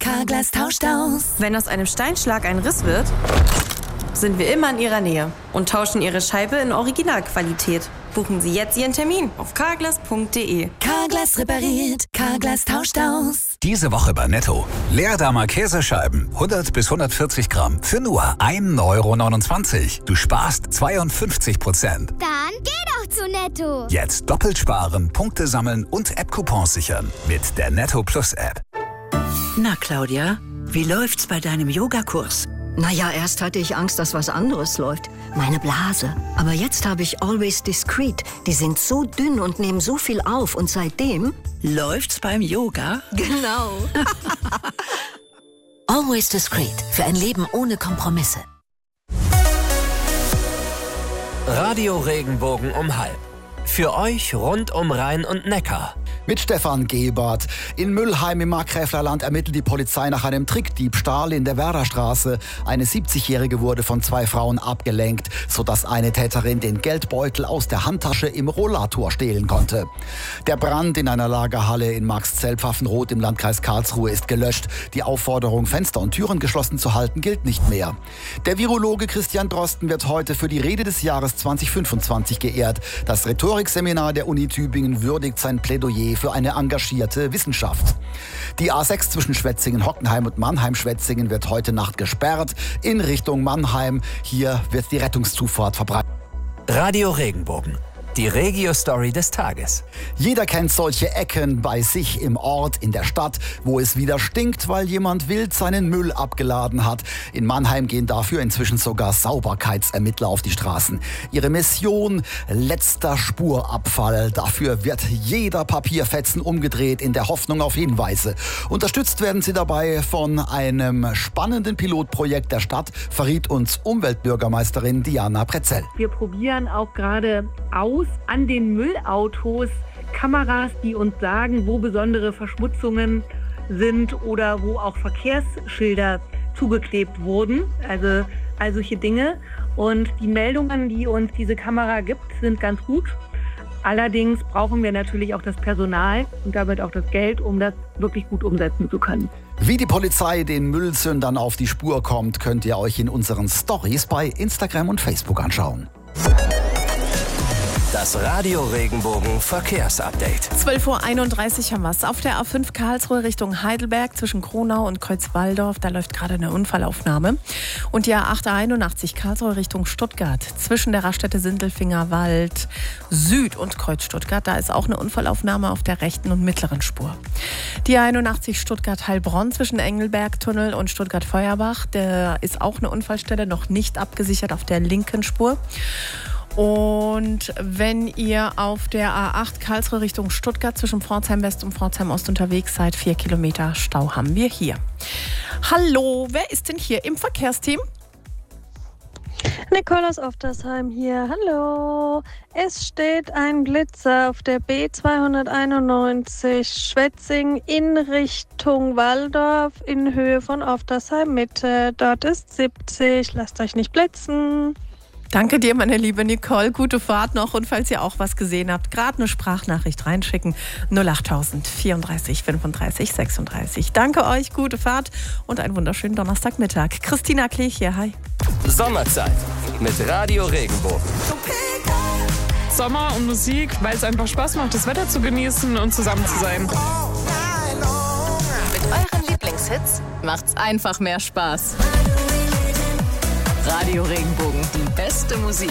Carglass tauscht aus. Wenn aus einem Steinschlag ein Riss wird, sind wir immer in Ihrer Nähe und tauschen Ihre Scheibe in Originalqualität. Buchen Sie jetzt Ihren Termin auf carglass.de. Carglass repariert, Carglass tauscht aus. Diese Woche bei Netto. Leerdammer Käsescheiben, 100 bis 140 Gramm, für nur 1,29 €. Du sparst 52%. Dann geh doch zu Netto. Jetzt doppelt sparen, Punkte sammeln und App-Coupons sichern mit der Netto Plus App. Na, Claudia, wie läuft's bei deinem Yogakurs? Naja, erst hatte ich Angst, dass was anderes läuft. Meine Blase. Aber jetzt habe ich Always Discreet. Die sind so dünn und nehmen so viel auf. Und seitdem... Läuft's beim Yoga? Genau. Always Discreet. Für ein Leben ohne Kompromisse. Radio Regenbogen um 12. Für euch rund um Rhein und Neckar. Mit Stefan Gebert. In Müllheim im Markgräflerland ermittelt die Polizei nach einem Trickdiebstahl in der Werderstraße. Eine 70-Jährige wurde von 2 Frauen abgelenkt, sodass eine Täterin den Geldbeutel aus der Handtasche im Rollator stehlen konnte. Der Brand in einer Lagerhalle in Marxzell-Pfaffenroth im Landkreis Karlsruhe ist gelöscht. Die Aufforderung, Fenster und Türen geschlossen zu halten, gilt nicht mehr. Der Virologe Christian Drosten wird heute für die Rede des Jahres 2025 geehrt. Das Rhetorikseminar der Uni Tübingen würdigt sein Plädoyer für eine engagierte Wissenschaft. Die A6 zwischen Schwetzingen-Hockenheim und Mannheim-Schwetzingen wird heute Nacht gesperrt in Richtung Mannheim. Hier wird die Rettungszufahrt verbreitet. Radio Regenbogen. Die Regio-Story des Tages. Jeder kennt solche Ecken bei sich im Ort, in der Stadt, wo es wieder stinkt, weil jemand wild seinen Müll abgeladen hat. In Mannheim gehen dafür inzwischen sogar Sauberkeitsermittler auf die Straßen. Ihre Mission: letzter Spurabfall. Dafür wird jeder Papierfetzen umgedreht in der Hoffnung auf Hinweise. Unterstützt werden sie dabei von einem spannenden Pilotprojekt der Stadt, verriet uns Umweltbürgermeisterin Diana Pretzel. Wir probieren auch gerade aus an den Müllautos Kameras, die uns sagen, wo besondere Verschmutzungen sind oder wo auch Verkehrsschilder zugeklebt wurden, also all solche Dinge. Und die Meldungen, die uns diese Kamera gibt, sind ganz gut. Allerdings brauchen wir natürlich auch das Personal und damit auch das Geld, um das wirklich gut umsetzen zu können. Wie die Polizei den Müllsündern auf die Spur kommt, könnt ihr euch in unseren Stories bei Instagram und Facebook anschauen. Das Radio Regenbogen Verkehrsupdate. 12:31 Uhr haben wir es. Auf der A5 Karlsruhe Richtung Heidelberg zwischen Kronau und Kreuzwaldorf. Da läuft gerade eine Unfallaufnahme. Und die A881 Karlsruhe Richtung Stuttgart zwischen der Raststätte Sindelfingerwald Süd und Kreuz Stuttgart. Da ist auch eine Unfallaufnahme auf der rechten und mittleren Spur. Die A81 Stuttgart-Heilbronn zwischen Engelbergtunnel und Stuttgart-Feuerbach. Da ist auch eine Unfallstelle noch nicht abgesichert auf der linken Spur. Und wenn ihr auf der A8 Karlsruhe Richtung Stuttgart zwischen Pforzheim West und Pforzheim Ost unterwegs seid, 4 Kilometer Stau haben wir hier. Hallo, wer ist denn hier im Verkehrsteam? Nicole aus Oftersheim hier. Hallo. Es steht ein Blitzer auf der B291 Schwetzing in Richtung Walldorf in Höhe von Oftersheim Mitte. Dort ist 70. Lasst euch nicht blitzen. Danke dir, meine liebe Nicole. Gute Fahrt noch. Und falls ihr auch was gesehen habt, gerade eine Sprachnachricht reinschicken. 08000 34 35 36. Danke euch, gute Fahrt und einen wunderschönen Donnerstagmittag. Christina Klich hier, hi. Sommerzeit mit Radio Regenbogen. Sommer und Musik, weil es einfach Spaß macht, das Wetter zu genießen und zusammen zu sein. Mit euren Lieblingshits macht's einfach mehr Spaß. Radio Regenbogen, die beste Musik.